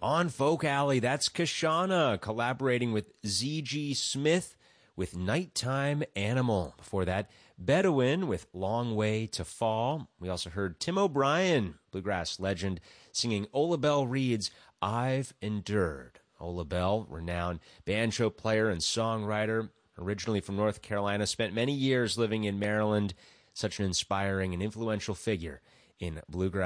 On Folk Alley, that's Kashana collaborating with Z.G. Smith with Nighttime Animal. Before that, Bedouin with Long Way to Fall. We also heard Tim O'Brien, bluegrass legend, singing Ola Belle Reed's I've Endured. Ola Belle, renowned banjo player and songwriter, originally from North Carolina, spent many years living in Maryland, such an inspiring and influential figure in bluegrass